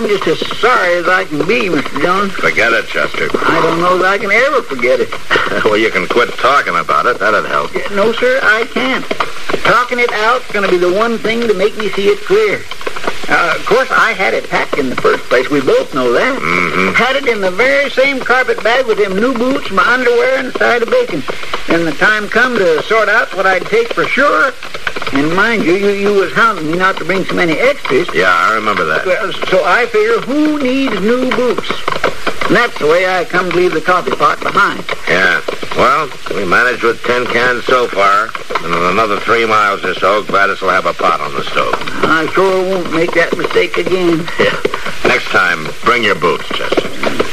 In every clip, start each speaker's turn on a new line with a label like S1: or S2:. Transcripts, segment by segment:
S1: I'm just as sorry as I can be, Mr. Jones.
S2: Forget it, Chester.
S1: I don't know that I can ever forget it.
S2: Well, you can quit talking about it. That'd help.
S1: No, sir, I can't. Talking it out's going to be the one thing to make me see it clear. Of course, I had it packed in the first place. We both know that.
S2: Mm-hmm.
S1: Had it in the very same carpet bag with them new boots, my underwear, and a side of bacon. And the time come to sort out what I'd take for sure. And mind you, you was hounding me not to bring so many extras.
S2: Yeah, I remember that.
S1: Well, so I figure, who needs new boots? And that's the way I come to leave the coffee pot behind.
S2: Yeah. Well, we managed with 10 cans so far. And in another 3 miles or so, Gladys will have a pot on the stove.
S1: I sure won't make that mistake again.
S2: Yeah. Next time, bring your boots, Chester.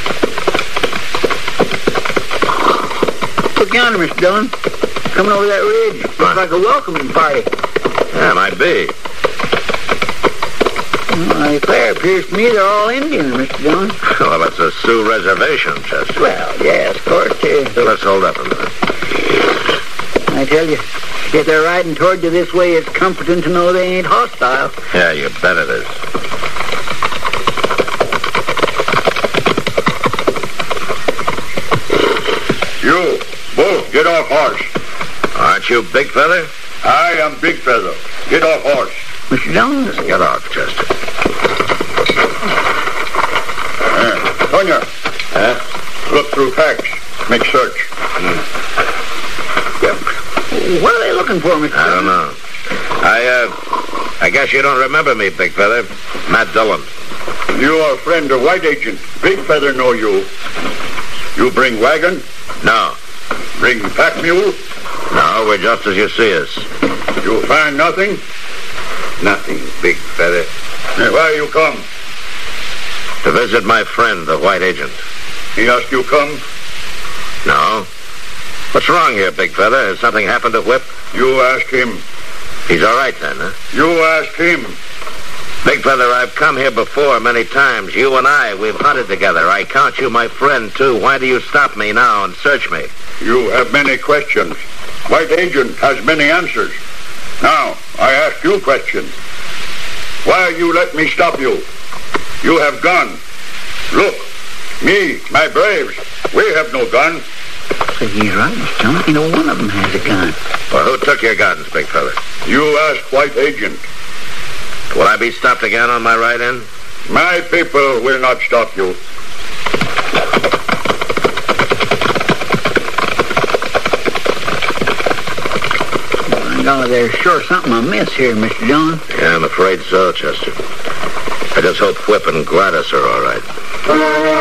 S1: Look yonder, Mr. Dillon. Coming over that ridge. Looks like a welcoming party.
S2: Yeah, might be.
S1: Well, I declare, it appears to me they're all Indians, Mr. Dillon.
S2: Well, it's a Sioux reservation, Chester.
S1: Well, yes, of course.
S2: So let's hold up a minute.
S1: I tell you, if they're riding toward you this way, it's comforting to know they ain't hostile.
S2: Yeah, you bet it is.
S3: You, both, get off horse.
S2: Aren't you Big Feather?
S3: I am Big Feather. Get off horse.
S1: Mr. Jones?
S2: Get off, Chester.
S3: Tonya, look through packs. Make search.
S1: What are they looking for, Mr.
S2: I don't know. I guess you don't remember me, Big Feather. Matt Dillon.
S3: You are a friend of White Agent. Big Feather know you. You bring wagon?
S2: No.
S3: Bring pack mule?
S2: No, we're just as you see us.
S3: You find nothing?
S2: Nothing, Big Feather.
S3: Why you come?
S2: To visit my friend, the White Agent.
S3: He asked you come?
S2: No. What's wrong here, Big Feather? Has something happened to Whip?
S3: You ask him.
S2: He's all right then, huh?
S3: You ask him.
S2: Big Feather, I've come here before many times. You and I, we've hunted together. I count you my friend, too. Why do you stop me now and search me?
S3: You have many questions. White Agent has many answers. Now, I ask you questions. Why you let me stop you? You have gun. Look, me, my braves, we have no gun.
S1: So he's right, Mr. Jones. You know, one of them has a gun.
S2: Well, who took your guns, Big Feather?
S3: You ask White Agent.
S2: Will I be stopped again on my ride in?
S3: My people will not stop you.
S1: Golly, there's sure something amiss here, Mr. John.
S2: Yeah, I'm afraid so, Chester. I just hope Whip and Gladys are all right.